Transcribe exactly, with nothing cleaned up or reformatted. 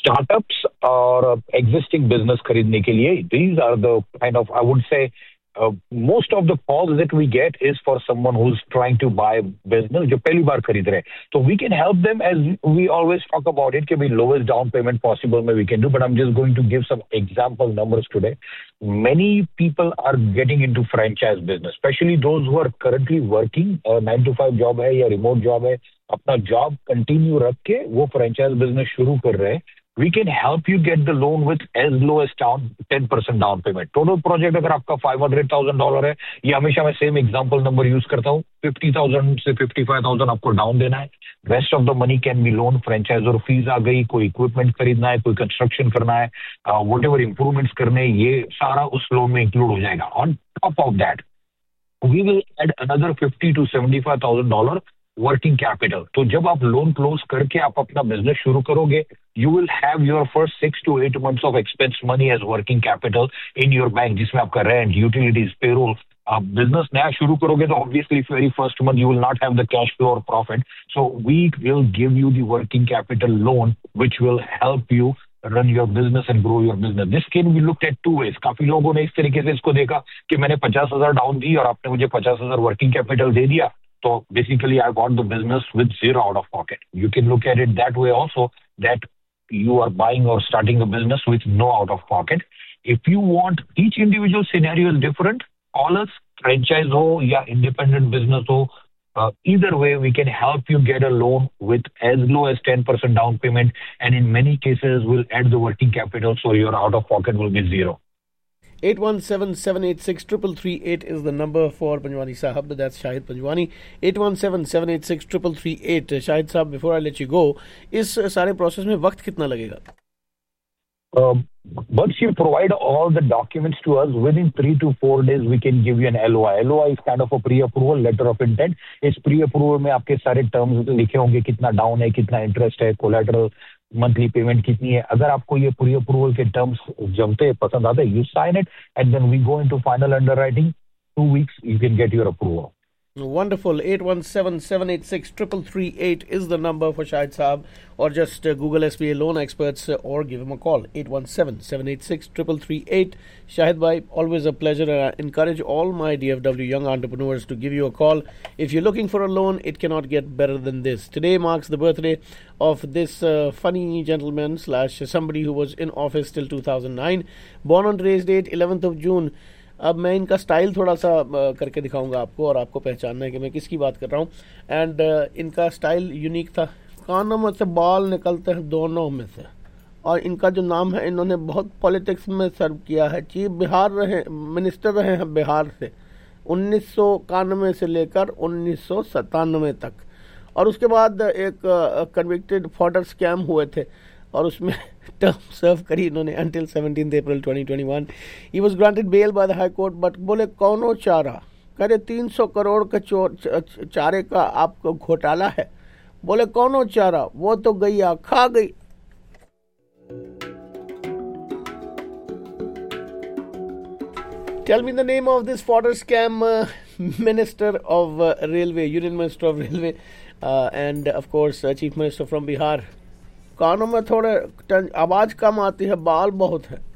Startups और existing business खरीदने के लिए these are the kind of I would say most of the calls that we get is for someone who is trying to by business, जो पहली बार खरीद रहे हैं. तो we can help them as we always talk about it कि भाई lowest down payment possible में we can do, but I am just going to give some example numbers today. Many people are getting into franchise business, especially those who are currently working nine to five job है या remote job है, अपना job continue रख के वो franchise business शुरू कर रहे हैं. We can help you get the loan with as low as down ten percent down payment. Total project अगर आपका फाइव हंड्रेड थाउजेंड डॉलर है, ये हमेशा मैं सेम एग्जांपल नंबर यूज करता हूँ, फिफ्टी थाउजेंड से फिफ्टी फाइव थाउजेंड आपको डाउन देना है. Rest of the money can be loan. Franchise और फीस आ गई, कोई इक्विपमेंट खरीदना है, कोई कंस्ट्रक्शन करना है, वट एवर इंप्रूवमेंट्स करने, ये सारा उस लोन में इंक्लूड हो जाएगा. On top of that we will add another fifty to seventy five thousand dollar working capital. तो जब आप लोन क्लोज करके आप अपना बिजनेस शुरू करोगे, you will have your first six to eight months of expense money as working capital in your bank, जिसमें आपका रेंट, यूटिलिटीज, पेरोल. आप बिजनेस नया शुरू करोगे तो obviously very first month you will not have the cash flow और profit. So we will give you the working capital loan which will help you run your business and grow your business. This can be looked at two ways. काफी लोगों ने इस तरीके से इसको देखा कि मैंने पचास हजार डाउन दी और आपने मुझे पचास हजार वर्किंग कैपिटल दे दिया, so basically I got the business with zero out of pocket. You can look at it that way also, that you are buying or starting a business with no out of pocket. If you want, each individual scenario is different. Call us, franchise ho ya independent business ho, uh, either way we can help you get a loan with as low as ten percent down payment, and in many cases we'll add the working capital so your out of pocket will be zero. eight one seven, seven eight six, three three three eight is the number for Panjwani Sahab. That's Shahid Panjwani. eight one seven, seven eight six, three three three eight. Shahid Sahab, before I let you go, इस सारे process में वक्त कितना लगेगा? Uh, once you provide all the documents to us, within three to four days, we can give you an L O I. L O I is kind of a pre-approval letter of intent. इस pre-approval में आपके सारे terms लिखे होंगे, कितना down है, कितना interest है, कोलेटरल, मंथली पेमेंट कितनी है. अगर आपको ये प्री अप्रूवल के टर्म्स जमते पसंद आते, you sign it and then we go into final underwriting. Two weeks you can get your approval. Wonderful. eight one seven, seven eight six, three three three eight is the number for Shahid Saab, or just uh, Google S B A Loan Experts uh, or give him a call. eight one seven, seven eight six, three three three eight. Shahid bhai, always a pleasure. I encourage all my D F W young entrepreneurs to give you a call. If you're looking for a loan, it cannot get better than this. Today marks the birthday of this uh, funny gentleman slash somebody who was in office till two thousand nine. Born on today's date, eleventh of June. अब मैं इनका style थोड़ा सा करके दिखाऊंगा आपको, और आपको पहचानना है कि मैं किसकी बात कर रहा हूँ. एंड uh, इनका स्टाइल यूनिक था. कानों में से बाल निकलते हैं दोनों में से, और इनका जो नाम है, इन्होंने बहुत पॉलिटिक्स में सर्व किया है. चीफ बिहार रहे, मिनिस्टर रहे हैं बिहार से उन्नीस सौ इक्यानवे से लेकर उन्नीस सौ सत्तानवे तक, और उसके बाद एक कन्विक्टेड फॉर्डर स्कैम हुए थे और उसमें टर्म सर्व करी इन्होंने until seventeenth April twenty twenty one. He was granted bell by the high court, but बोले कौनो चारा, करे तीन सौ करोड़ का चारे का आपको घोटाला है. बोले कौनो चारा, वो तो गैया खा गई. Tell me the name of this fodder scam uh, minister of uh, railway, union minister of railway, uh, and of course uh, chief minister from Bihar. कानों में थोड़े आवाज कम आती है, बाल बहुत है.